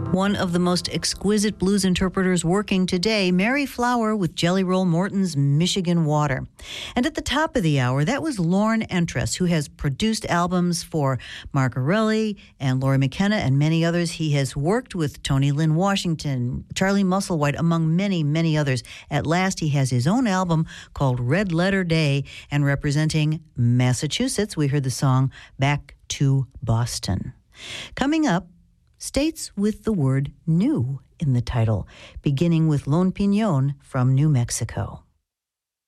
One of the most exquisite blues interpreters working today, Mary Flower with Jelly Roll Morton's Michigan Water. And at the top of the hour, that was Lauren Entress, who has produced albums for Mark Arelli and Laurie McKenna and many others. He has worked with Tony Lynn Washington, Charlie Musselwhite, among many, many others. At last, he has his own album called Red Letter Day, and representing Massachusetts, we heard the song Back to Boston. Coming up, states with the word new in the title, beginning with Lon Piñon from New Mexico.